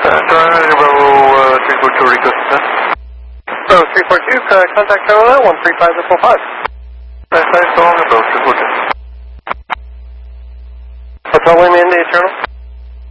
Bravo 342 request. Bravo 342, contact Carolina 135.5. Nice, Bravo 342. Hotel Lima India Eternal.